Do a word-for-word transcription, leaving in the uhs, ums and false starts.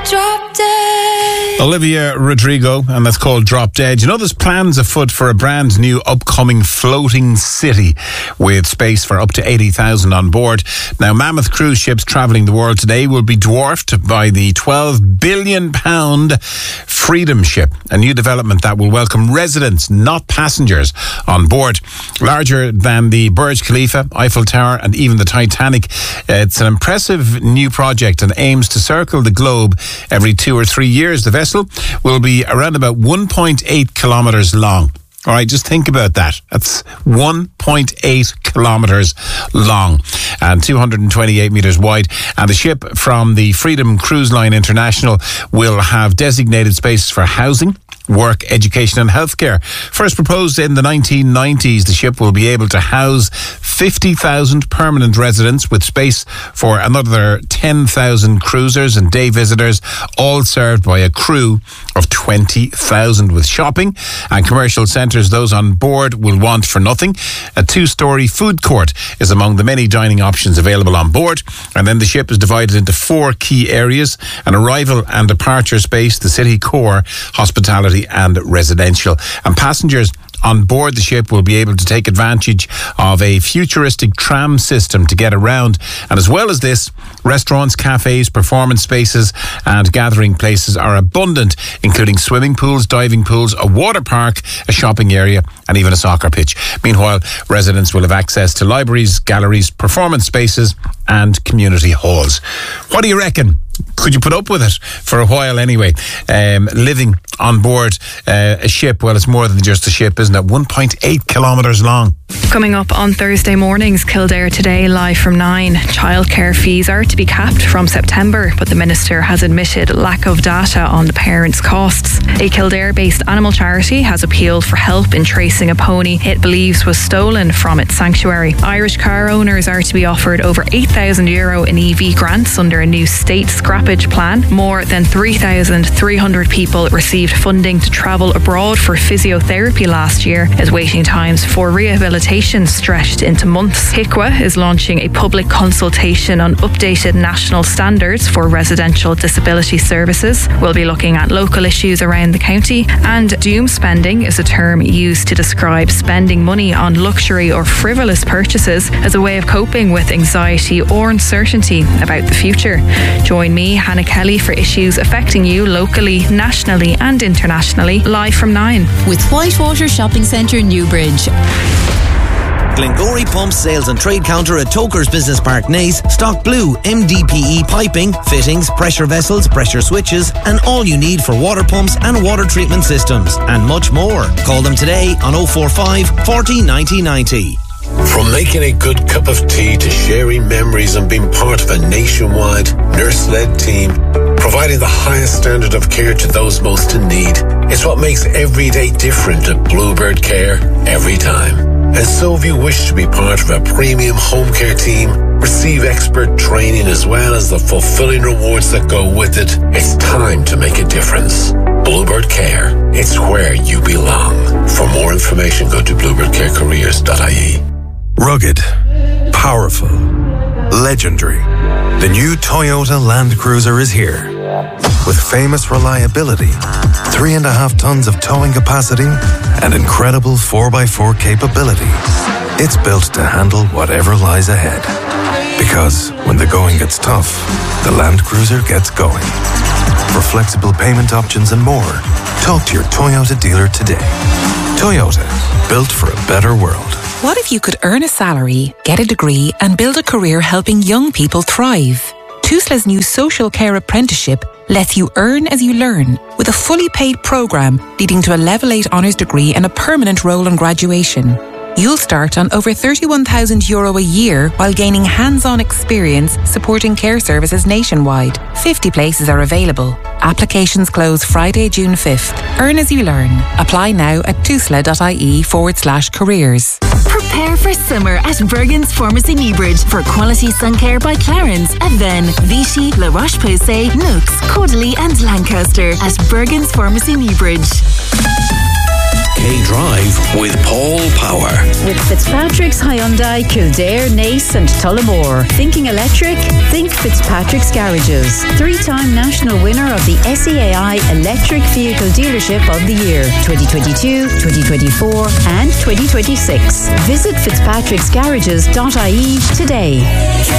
Drop Dead. Olivia Rodrigo, and that's called Drop Dead. You know, there's plans afoot for a brand new upcoming floating city with space for up to eighty thousand on board. Now, mammoth cruise ships travelling the world today will be dwarfed by the twelve billion pound Freedom ship, a new development that will welcome residents, not passengers, on board. Larger than the Burj Khalifa, Eiffel Tower, and even the Titanic, it's an impressive new project and aims to circle the globe every two or three years. The vessel will be around about one point eight kilometres long. All right, just think about that. That's one point eight kilometres long and two hundred twenty-eight metres wide. And the ship from the Freedom Cruise Line International will have designated spaces for housing, work, education and healthcare. First proposed in the nineteen nineties, the ship will be able to house fifty thousand permanent residents with space for another ten thousand cruisers and day visitors, all served by a crew of twenty thousand, with shopping and commercial centres those on board will want for nothing. A two-storey food court is among the many dining options available on board. And then the ship is divided into four key areas: an arrival and departure space, the city core, hospitality and residential. And passengers on board the ship will be able to take advantage of a futuristic tram system to get around. And as well as this, restaurants, cafes, performance spaces and gathering places are abundant, including swimming pools, diving pools, a water park, a shopping area and even a soccer pitch. Meanwhile, residents will have access to libraries, galleries, performance spaces and community halls. What do you reckon? Could you put up with it for a while anyway? Um, living on board uh, a ship, well, it's more than just a ship, isn't it? one point eight kilometres long. Coming up on Thursday mornings, Kildare Today, live from nine. Childcare fees are to be capped from September, but the Minister has admitted lack of data on the parents' costs. A Kildare-based animal charity has appealed for help in tracing a pony it believes was stolen from its sanctuary. Irish car owners are to be offered over eight thousand euro in E V grants under a new state scrappage plan. More than three thousand three hundred people received funding to travel abroad for physiotherapy last year, as waiting times for rehabilitation stretched into months. H I C W A is launching a public consultation on updated national standards for residential disability services. We'll be looking at local issues around the county, and doom spending is a term used to describe spending money on luxury or frivolous purchases as a way of coping with anxiety or uncertainty about the future. Join me, Hannah Kelly, for issues affecting you locally, nationally and internationally, live from nine. With Whitewater Shopping Centre, Newbridge. Glengorry Pumps Sales and Trade Counter at Tokers Business Park, Naas stock blue M D P E piping, fittings, pressure vessels, pressure switches and all you need for water pumps and water treatment systems and much more. Call them today on oh four five, forty, ninety, ninety. From making a good cup of tea to sharing memories and being part of a nationwide nurse-led team, providing the highest standard of care to those most in need, it's what makes every day different at Bluebird Care every time. And so if you wish to be part of a premium home care team, receive expert training as well as the fulfilling rewards that go with it, it's time to make a difference. Bluebird Care, it's where you belong. For more information, go to bluebird care careers dot I E. Rugged, powerful, legendary. The new Toyota Land Cruiser is here. With famous reliability, three and a half tons of towing capacity, and incredible four by four capability. It's built to handle whatever lies ahead. Because when the going gets tough, the Land Cruiser gets going. For flexible payment options and more, talk to your Toyota dealer today. Toyota, built for a better world. What if you could earn a salary, get a degree and build a career helping young people thrive? Tusla's new social care apprenticeship lets you earn as you learn, with a fully paid programme leading to a level eight honours degree and a permanent role on graduation. You'll start on over thirty-one thousand euro a year while gaining hands-on experience supporting care services nationwide. fifty places are available. Applications close Friday, June fifth. Earn as you learn. Apply now at tusla.ie forward slash careers. Prepare for summer at Bergen's Pharmacy Newbridge for quality sun care by Clarins, Aven, Vichy, La Roche-Posay, Nooks, Caudalie and Lancaster at Bergen's Pharmacy Newbridge. K Drive with Paul Power. With Fitzpatrick's Hyundai, Kildare, Naas and Tullamore. Thinking electric? Think Fitzpatrick's Garages. Three-time national winner of the S E A I Electric Vehicle Dealership of the Year twenty twenty-two, twenty twenty-four and twenty twenty-six. Visit fitzpatricks garages dot I E today.